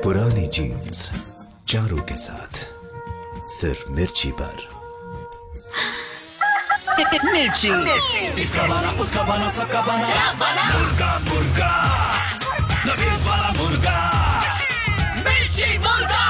पुरानी जीन्स चारों के साथ सिर्फ मिर्ची पर। मिर्ची। इसका बना उसका बना सबका बना मुर्गा मुर्गा नवीद वाला मुर्गा मिर्ची मुर्गा।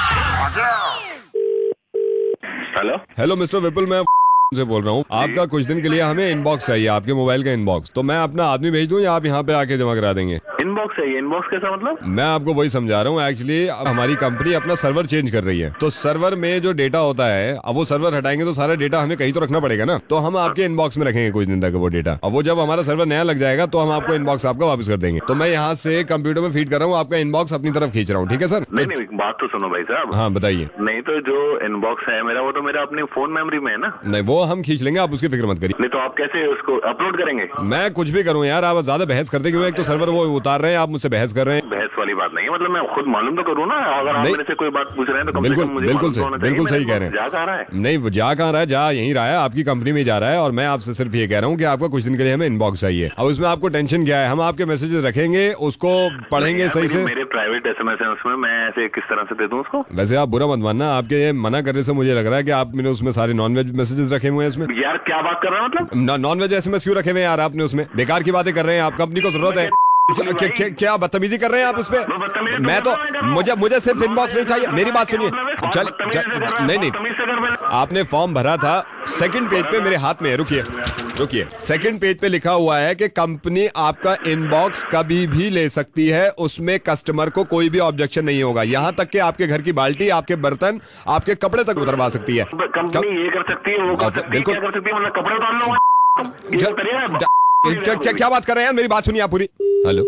हेलो हेलो मिस्टर विपुल, मैं से बोल रहा हूँ। आपका कुछ दिन के लिए हमें इनबॉक्स चाहिए, आपके मोबाइल का इनबॉक्स। तो मैं अपना आदमी भेज दूँ या आप यहाँ पे आके जमा करा देंगे? इनबॉक्स है ये। इनबॉक्स कैसा मतलब? मैं आपको वही समझा रहा हूँ। एक्चुअली हमारी कंपनी अपना सर्वर चेंज कर रही है, तो सर्वर में जो डेटा होता है, अब वो सर्वर हटाएंगे तो सारा डेटा हमें कहीं तो रखना पड़ेगा ना। तो हम आपके इनबॉक्स में रखेंगे कुछ दिन तक वो डेटा। अब वो जब हमारा सर्वर नया लग जाएगा तो हम आपको इनबॉक्स आपका वापस कर देंगे। तो मैं यहाँ से कंप्यूटर में फीड कर रहा हूँ, आपका इनबॉक्स अपनी तरफ खींच रहा हूँ। ठीक है सर? नहीं, बात तो सुनो भाई साहब। हाँ बताइए। नहीं तो जो इनबॉक्स है मेरा, वो तो मेरा अपनी फोन मेमोरी में है ना। नहीं, वो हम खींच लेंगे, आप उसकी फिक्र मत करिए। नहीं तो आप कैसे उसको अपलोड करेंगे? मैं कुछ भी करूँ यार, आप ज्यादा बहस करते क्यों? एक तो सर्वर वो उतार रहे हैं, आप मुझसे बहस कर रहे हैं। बहस वाली बात नहीं है, मतलब मैं खुद मालूम तो करूँ ना। अगर आप मेरे से कोई बात पूछ रहे हैं तो कम से कम मुझे बिल्कुल सही कह रहे हैं। जा कहाँ रहा है? नहीं, वो जा कहाँ रहा है? जा यहीं रहा है, आपकी कंपनी में जा रहा है। और मैं आपसे सिर्फ ये कह रहा हूँ कि आपका कुछ दिन के लिए हमें इनबॉक्स चाहिए। अब उसमें आपको टेंशन क्या है? हम आपके मैसेजेस रखेंगे, उसको पढ़ेंगे सही से। मेरे प्राइवेट एसएमएस है उसमें, मैं ऐसे किस तरह से दे दूं उसको? वैसे आप बुरा मत मानना, आपके ये मना करने से मुझे लग रहा है कि आपने उसमें सारे नॉनवेज मैसेजेस रखे हुए हैं इसमें। यार क्या बात कर रहे हैं? मतलब नॉनवेज एसएमएस क्यों रखे हुए हैं यार आपने उसमें? बेकार की बातें कर रहे हैं आप। कंपनी को जरूरत है। क्या बदतमीजी कर रहे हैं आप उस पे? मैं तो मुझे सिर्फ इनबॉक्स नहीं चाहिए। मेरी बात सुनिए। नहीं, आपने फॉर्म भरा था, सेकंड पेज पे मेरे हाथ में है। रुकिए, सेकंड पेज पे लिखा हुआ है कि कंपनी आपका इनबॉक्स कभी भी ले सकती है, उसमें कस्टमर को कोई भी ऑब्जेक्शन नहीं होगा। यहाँ तक कि आपके घर की बाल्टी, आपके बर्तन, आपके कपड़े तक उतरवा सकती है। कंपनी ये कर सकती है, वो कर सकती है, क्या कर सकती है? मतलब कपड़े उतार लो। क्या बात कर रहे हैं यार? मेरी बात सुनिए आप पूरी। हेलो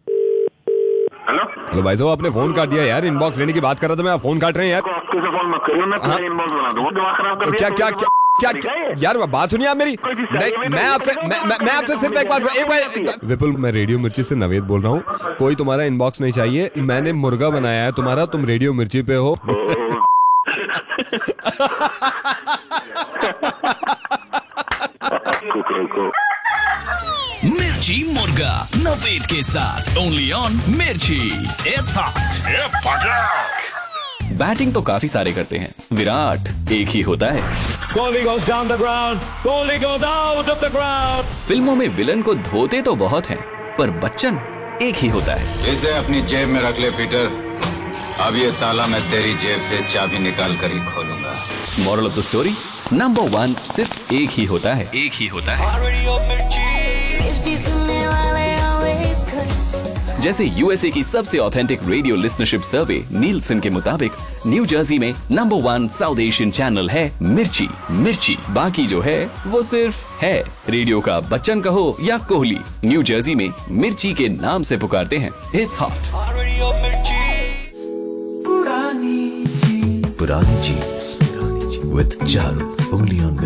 भाई साहब, आपने फोन काट दिया यार। इनबॉक्स लेने की बात कर रहा था मैं, आप फोन काट रहे हैं यार। फोन मत करिए, मैं इनबॉक्स बना दूंगा। दिमाग खराब कर दिया। क्या यार, बात सुनिए आप मेरी। मैं आपसे सिर्फ एक बात। विपुल, मैं रेडियो मिर्ची से नवेद बोल रहा हूँ। कोई तुम्हारा इनबॉक्स नहीं चाहिए। मैंने मुर्गा बनाया है तुम्हारा, तुम रेडियो मिर्ची पे हो। मिर्ची मुर्गा नवेद के साथ ओनली ऑन मिर्ची। It's hot. बैटिंग तो काफी सारे करते हैं, विराट एक ही होता है। Kohli goes down the ground. Kohli goes out of the ground. फिल्मों में विलन को धोते तो बहुत हैं, पर बच्चन एक ही होता है। इसे अपनी जेब में रख ले पीटर। अब ये ताला मैं तेरी जेब से चाबी निकाल कर ही खोलूंगा। Moral of the story, number 1 सिर्फ एक ही होता है। जैसे यूएसए की सबसे ऑथेंटिक रेडियो लिसनरशिप सर्वे नीलसन के मुताबिक न्यू जर्सी में नंबर 1 साउथ एशियन चैनल है मिर्ची। बाकी जो है वो सिर्फ है। रेडियो का बच्चन कहो या कोहली, न्यू जर्सी में मिर्ची के नाम से पुकारते हैं। It's hot. पुरानी jeans with Charu, only on